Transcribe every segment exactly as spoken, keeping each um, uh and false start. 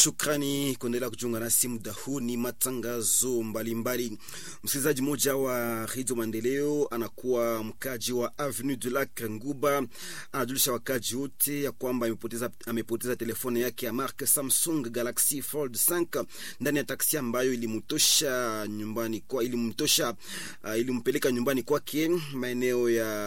Shukrani kuendelea kujiunga nasi muda huu. Ni matangazo mbalimbali. Msikilizaji mmoja wa Radio Maendeleo anakuwa mkaji wa Avenue du Lac Nguba, anajulisha wakaji wote ya kwamba amepoteza amepoteza telefoni yake ya marque Samsung Galaxy Fold five ndani ya taksi ambayo ilimtosha nyumbani kwa ilimtosha uh, ilimpeleka nyumbani kwake maeneo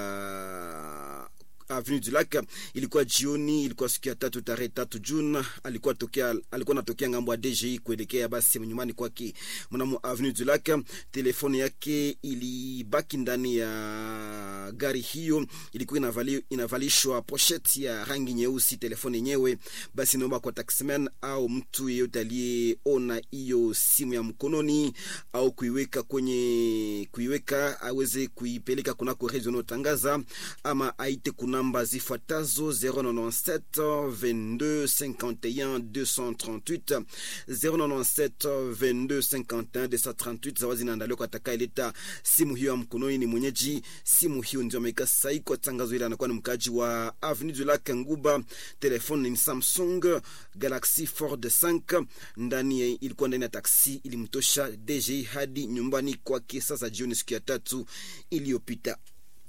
ya Avenue du Lac. Ilikuwa jioni, ilikuwa siku ya tatu tarehe tatu June. Alikuwa tokea alikuwa anatokea ngambo ya D G I kuelekea basi nyumbani kwake mnamo Avenue du Lac. Telefoni yake ilibaki ndani ya gari hiyo, ilikuwa inavali, inavalishwa pochette ya rangi nyeusi. Telefoni yenyewe basi naomba kwa taximan au mtu yeyote aliyeona hiyo simu ya mkononi au kuiweka kwenye kuiweka aweze kuipeleka kunako rezo inayotangaza ama aite kuna namba zifuatazo zero nine sept vingt-deux cinquante et un deux cent trente-huit zero nine sept vingt-deux cinquante et un deux cent trente-huit. Zawazi naandaliwa kwa atakaileta simu hiyo ya mkononi ni mwenyeji simu hiyo, ndio ameka sahi kwa tangazo ile. Anakuwa ni mkaji wa Avenue du Lac Nguba. Telefoni ni Samsung Galaxy Fold five. Ndani ilikuwa ndani ya taksi, ilimtosha D G I hadi nyumbani kwake sasa jioni siku ya tatu iliyopita.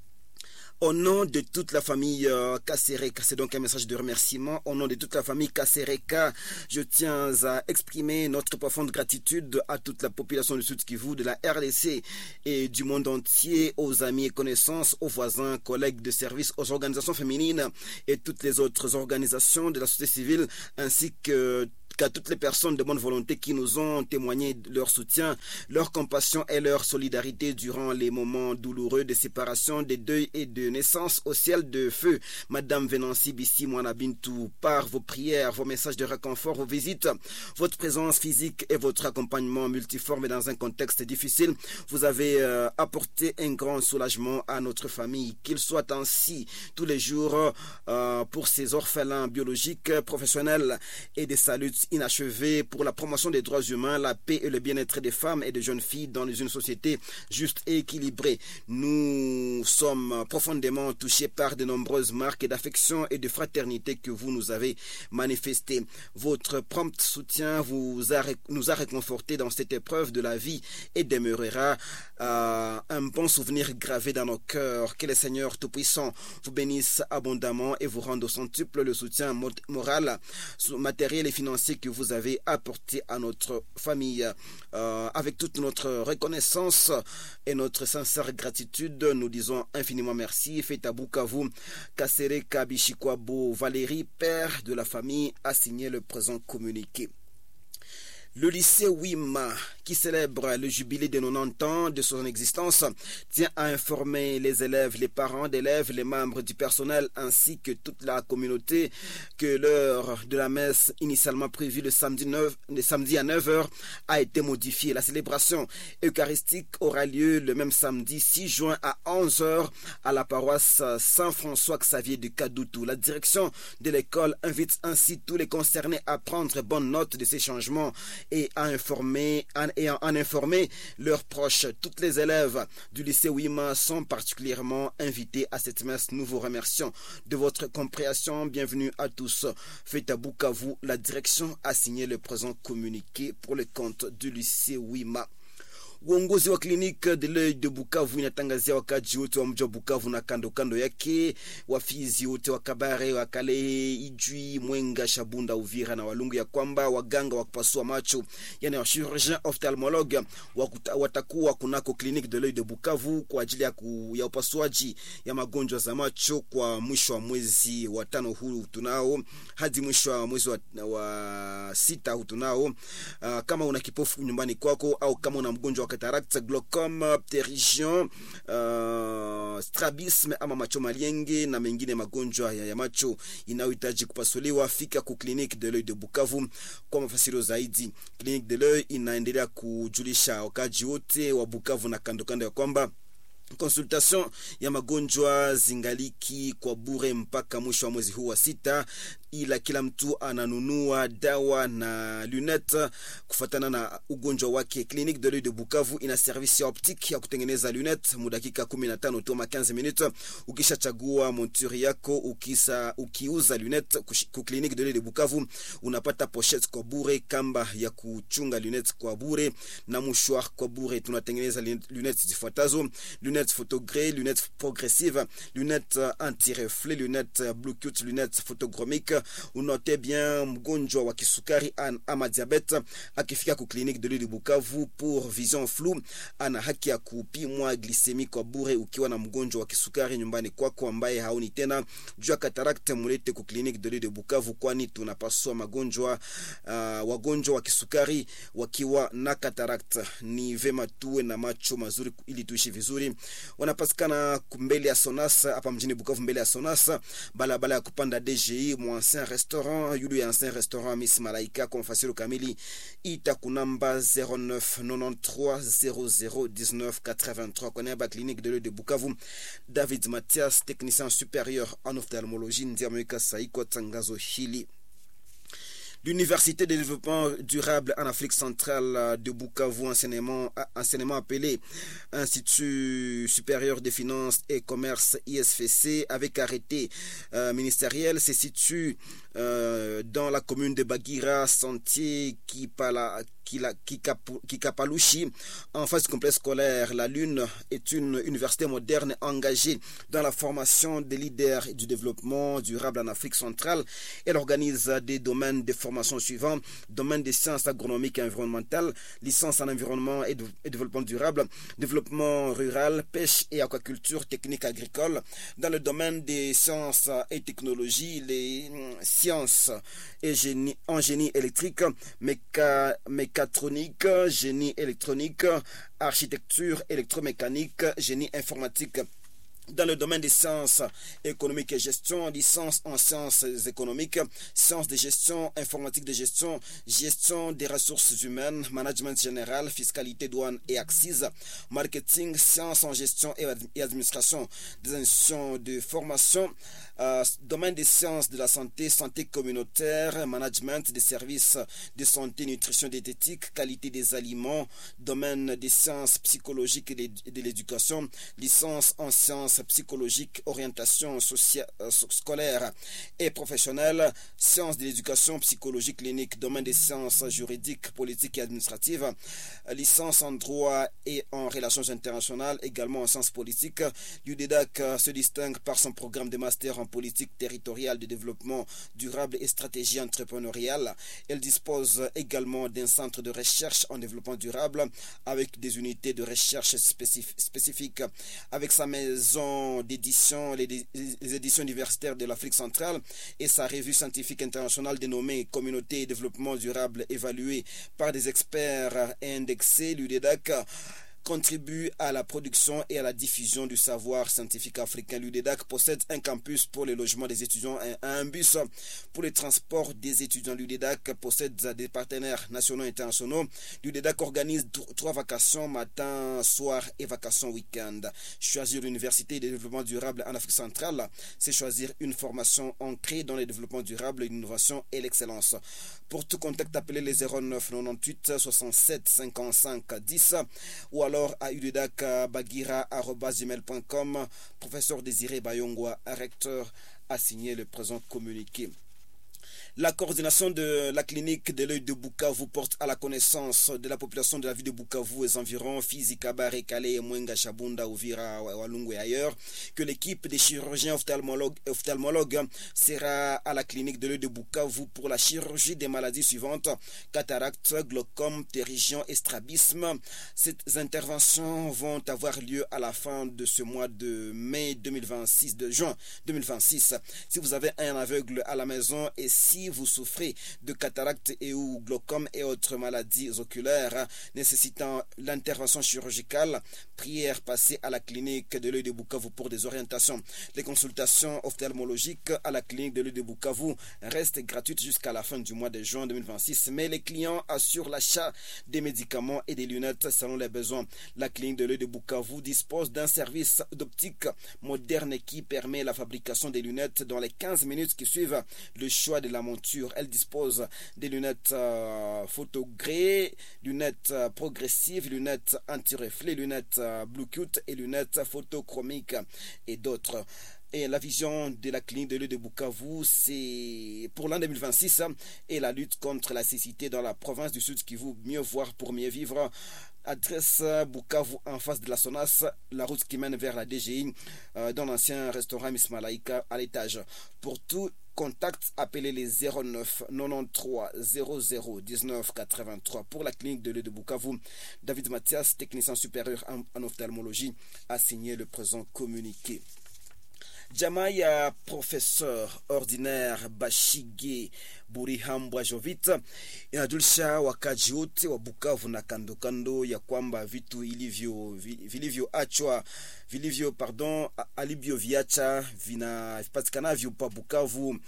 Au nom de toute la famille euh, Kasereka, c'est donc un message de remerciement. Au nom de toute la famille Kasereka, je tiens à exprimer notre profonde gratitude à toute la population du Sud Kivu, de la R D C et du monde entier, aux amis et connaissances, aux voisins, collègues de service, aux organisations féminines et toutes les autres organisations de la société civile, ainsi que qu'à toutes les personnes de bonne volonté qui nous ont témoigné leur soutien, leur compassion et leur solidarité durant les moments douloureux de séparation, de deuil et de naissance. Au ciel de feu, Madame Venancy Bissi Mwana Bintou, par vos prières, vos messages de réconfort, vos visites, votre présence physique et votre accompagnement multiforme dans un contexte difficile, vous avez euh, apporté un grand soulagement à notre famille. Qu'il soit ainsi tous les jours euh, pour ces orphelins biologiques, professionnels et des saluts inachevé pour la promotion des droits humains, la paix et le bien-être des femmes et des jeunes filles dans une société juste et équilibrée. Nous sommes profondément touchés par de nombreuses marques d'affection et de fraternité que vous nous avez manifestées. Votre prompt soutien vous a, nous a réconfortés dans cette épreuve de la vie et demeurera euh, un bon souvenir gravé dans nos cœurs. Que le Seigneur Tout-Puissant vous bénisse abondamment et vous rende au centuple le soutien moral, matériel et financier que vous avez apporté à notre famille. Euh, avec toute notre reconnaissance et notre sincère gratitude, nous disons infiniment merci. Faites à Bukavu, Kasereka Bishikwabo Valérie, père de la famille, a signé le présent communiqué. Le lycée Wima, qui célèbre le jubilé de quatre-vingt-dix ans de son existence, tient à informer les élèves, les parents d'élèves, les membres du personnel ainsi que toute la communauté que l'heure de la messe initialement prévue le samedi, neuf, le samedi à neuf heures a été modifiée. La célébration eucharistique aura lieu le même samedi six juin à onze heures à la paroisse Saint-François-Xavier de Kadoutou. La direction de l'école invite ainsi tous les concernés à prendre bonne note de ces changements et à informer, et à en informer leurs proches. Toutes les élèves du lycée Wima sont particulièrement invités à cette messe. Nous vous remercions de votre compréhension. Bienvenue à tous. Faites à Bukavu, la direction a signé le présent communiqué pour le compte du lycée Wima. Uongozi wa kliniki de l'œil de Bukavu inatangazia wakaji wote wa mji wa Bukavu na kando kando yake, wafizi wote wa Kabare, wa Kale, Ijwi, Mwenga, Shabunda, Uvira na Walungu ya kwamba waganga wa kupasua macho, yani wa chirurgien ophtalmologue watakuwa kunako kliniki de l'œil de Bukavu kwa ajili ya, ku, ya upasuaji ya magonjwa za macho kwa mwisho wa mwezi wa tano huu tunao hadi mwisho wa mwezi wa, wa sita huu tunao. Uh, kama una kipofu nyumbani kwako au kama una mgonjwa cataracte, glaucome, pterygium, uh, strabisme ama macho malienge na mengine magonjwa ya, ya macho inayohitaji kupasuliwa, fika ku Clinique de l'œil de Bukavu kwa mafasiro zaidi. Clinique de l'œil inaendelea kujulisha wakaji wote wa Bukavu na kando kando ya kwamba consultation ya magonjwa zingaliki kwa bure mpaka mwisho wa mwezi huu wa sita. ila kila mtu ananunua dawa na lunette kufatana na ugonjwa wake. Clinique de l'œil de Bukavu ina service ya optique ya kutengeneza lunette mudakika kumi na tano tu ma quinze minutes. Ukishachagua monture yako, ukisa ukiuza lunette ku Clinique de l'œil de Bukavu unapata pochette kwa bure, kamba ya kuchunga lunette kwa bure na mouchoir kwa bure. Tunatengeneza lunettes zifuatazo: lunettes photogré, lunettes progressive, lunettes anti-reflet, lunettes Bluetooth, lunettes photochromique. Unote bien mgonjwa wa kisukari ama diabete akifika ku Clinique de l'œil de Bukavu pour vision floue ana haki ya kupimwa glycemie kwa bure. Ukiwa na mgonjwa wa kisukari nyumbani kwako ambaye haoni tena, jua cataracte, mulete ku Clinique de l'œil de Bukavu, kwani tunapaswa magonjwa uh, wagonjwa wa kisukari wakiwa na cataracte. Ni vema tuwe na macho mazuri ili tuishi vizuri. Wanapatikana mbele ya Sonasa hapa mjini Bukavu, mbele ya Sonasa balabala ya kupanda D G I mu ancien restaurant yulu ya ancien restaurant Miss Malaika. Kwa mfasiro kamili ita kunamba zero neuf93 zéro zéro dix-neuf quatre-vingt-trois. Kwa niaba Clinique de l'œil de Bukavu, David Mathias, technicien supérieur en ophtalmologie, Ndiamweka Saiko tangazo hili. L'Université de développement durable en Afrique centrale de Bukavu, enseignement, enseignement appelé Institut supérieur des finances et commerce I S F C, avec arrêté euh, ministériel, se situe euh, dans la commune de Bagira, Sentier Kipala, Kikapalouchi, en face du complexe scolaire. La Lune est une université moderne engagée dans la formation des leaders du développement durable en Afrique centrale. Elle organise des domaines de formation suivants: domaine des sciences agronomiques et environnementales, licence en environnement et, de, et développement durable, développement rural, pêche et aquaculture, technique agricole. Dans le domaine des sciences et technologies, les sciences et génie, en génie électrique, méca, mécatronique, génie électronique, architecture électromécanique, génie informatique. Dans le domaine des sciences économiques et gestion, licence en sciences économiques, sciences de gestion, informatique de gestion, gestion des ressources humaines, management général, fiscalité, douane et axes, marketing, sciences en gestion et administration des institutions de formation, euh, domaine des sciences de la santé, santé communautaire, management des services de santé, nutrition, diététique, qualité des aliments, domaine des sciences psychologiques et de l'éducation, licence en sciences psychologique, orientation sociale, euh, scolaire et professionnelle, sciences de l'éducation psychologique clinique, domaine des sciences juridiques, politiques et administratives, licence en droit et en relations internationales, également en sciences politiques. L'U D E D A C se distingue par son programme de master en politique territoriale de développement durable et stratégie entrepreneuriale. Elle dispose également d'un centre de recherche en développement durable avec des unités de recherche spécif- spécifiques. Avec sa maison d'édition, les, les éditions universitaires de l'Afrique centrale et sa revue scientifique internationale dénommée Communauté et développement durable, évaluée par des experts et indexée, l'U D E D A C contribue à la production et à la diffusion du savoir scientifique africain. L'U D E D A C possède un campus pour le logement des étudiants et un bus pour le transport des étudiants. L'U D E D A C possède des partenaires nationaux et internationaux. L'U D E D A C organise trois vacations, matin, soir et vacations week-end. Choisir l'Université de développement durable en Afrique centrale, c'est choisir une formation ancrée dans le développement durable, l'innovation et l'excellence. Pour tout contact, appelez les zéro neuf quatre-vingt-huit soixante-sept cinquante-cinq dix ou alors à udedacbagira arobase gmail point com. Professeur Désiré Bayongwa, recteur, a signé le présent communiqué. La coordination de la clinique de l'œil de Bukavu porte à la connaissance de la population de la ville de Bukavu et environs, Fizi, Kabare, Kale, Mwenga, Chabunda, Uvira, Walungu et ailleurs, que l'équipe des chirurgiens ophtalmologues, ophtalmologues sera à la clinique de l'œil de Bukavu pour la chirurgie des maladies suivantes: cataracte, glaucome, ptérygion et strabisme. Ces interventions vont avoir lieu à la fin de ce mois de mai deux mille vingt-six, de juin deux mille vingt-six. Si vous avez un aveugle à la maison et si Si vous souffrez de cataracte et ou glaucome et autres maladies oculaires nécessitant l'intervention chirurgicale, prière passer à la clinique de l'œil de Bukavu pour des orientations. Les consultations ophtalmologiques à la clinique de l'œil de Bukavu restent gratuites jusqu'à la fin du mois de juin deux mille vingt-six, mais les clients assurent l'achat des médicaments et des lunettes selon les besoins. La clinique de l'œil de Bukavu dispose d'un service d'optique moderne qui permet la fabrication des lunettes dans les quinze minutes qui suivent le choix de la monture. Elle dispose des lunettes euh, photogrées, lunettes euh, progressives, lunettes anti-reflets, lunettes euh, Bluetooth et lunettes photochromiques et d'autres. Et la vision de la clinique de l'œil de Bukavu, c'est pour l'an deux mille vingt-six et la lutte contre la cécité dans la province du Sud Kivu, mieux voir pour mieux vivre. Adresse Bukavu en face de la SONAS, la route qui mène vers la D G I, euh, dans l'ancien restaurant Miss Malaika à l'étage. Pour tout contact, appelez les zéro neuf quatre-vingt-treize zéro zéro dix-neuf quatre-vingt-trois. Pour la clinique de l'œil de Bukavu, David Mathias, technicien supérieur en, en ophtalmologie, a signé le présent communiqué. Jamaa ya professeur ordinaire Bashige Burihambwa Jovit inajulisha wakaji wote wa Bukavu na kando kando ya kwamba vitu ilivyo vilivyoachwa vilivyo pardon alibio viacha vinapatikanavyo pa Bukavu,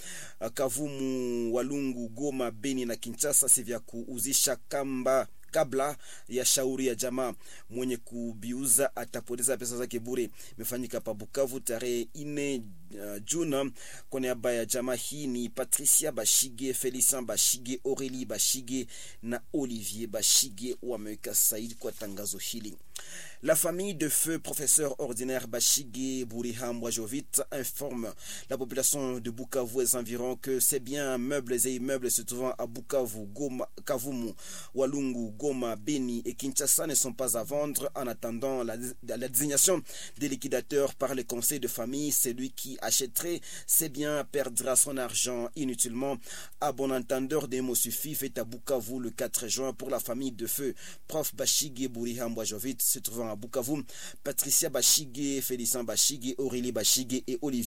Kavumu, Walungu, Goma, Beni na Kinshasa si vya kuuzisha kamba kabla ya shauri ya jamaa. Mwenye kubiuza atapoteza pesa zake bure. Imefanyika pa Bukavu tarehe nne uh, June. Kwa niaba ya jamaa hii ni Patricia Bashige, Felicien Bashige, Aurélie Bashige na Olivier Bashige wameweka saidi kwa tangazo hili. La famille de feu professeur ordinaire Bashige Burihambwa Jovit informe la population de Bukavu et ses environs que ses biens meubles et immeubles se trouvant à Bukavu, Goma, Kavumu, Walungu, Goma, Beni et Kinshasa ne sont pas à vendre. En attendant la, la désignation des liquidateurs par le conseil de famille, celui qui achèterait ses biens perdra son argent inutilement. À bon entendeur, des mots suffit fait à Bukavu le quatre juin pour la famille de feu prof Bashige Burihambwa Jovit se trouvant à Bukavu, Patricia Bashige, Félicien Bashige, Aurélie Bashige et Olivier